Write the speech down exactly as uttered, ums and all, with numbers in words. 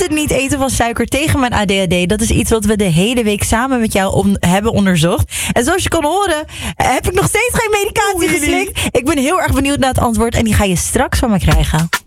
het niet eten van suiker tegen mijn A D H D. Dat is iets wat we de hele week samen met jou om, hebben onderzocht. En zoals je kan horen, heb ik nog steeds geen medicatie geslikt. Ik ben heel erg benieuwd naar het antwoord en die ga je straks van me krijgen.